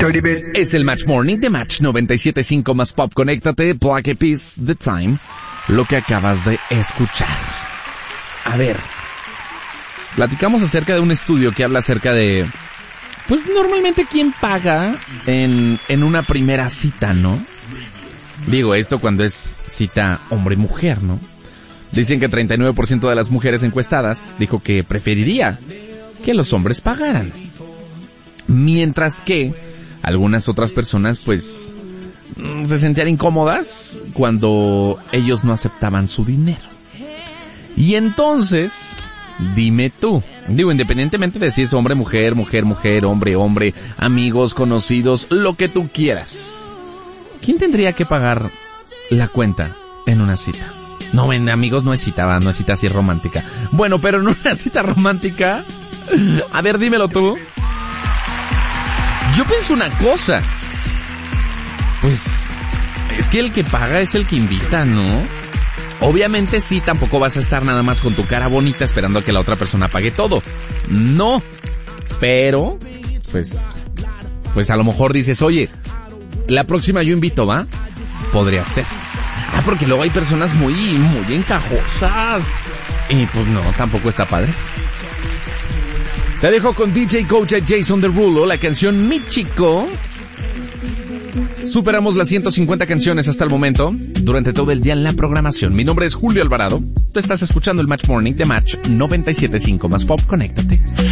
Es el Match Morning de Match 97.5 más Pop. Conéctate, Black Eyed Peas, The Time, lo que acabas de escuchar. A ver, platicamos acerca de un estudio que habla acerca de, pues normalmente quién paga en una primera cita, ¿no? Digo esto cuando es cita hombre-mujer, ¿no? Dicen que 39% de las mujeres encuestadas dijo que preferiría que los hombres pagaran. Mientras que algunas otras personas, pues, se sentían incómodas cuando ellos no aceptaban su dinero. Y entonces, dime tú, digo, independientemente de si es hombre, mujer, mujer, mujer, hombre, hombre, amigos, conocidos, lo que tú quieras, ¿quién tendría que pagar la cuenta en una cita? No, en amigos no es cita, no es cita así romántica. Bueno, pero en una cita romántica, a ver, dímelo tú. Yo pienso una cosa, pues, es que el que paga es el que invita, ¿no? Obviamente sí, tampoco vas a estar nada más con tu cara bonita esperando a que la otra persona pague todo. No, pero, pues a lo mejor dices, oye, la próxima yo invito, ¿va? Podría ser. Porque luego hay personas muy encajosas. Y pues no, tampoco está padre. Te dejo con DJ Coach Jason Derulo, la canción Mi Chico. Superamos las 150 canciones hasta el momento, durante todo el día en la programación. Mi nombre es Julio Alvarado. Tú estás escuchando el Match Morning de Match 97.5 más Pop. Conéctate.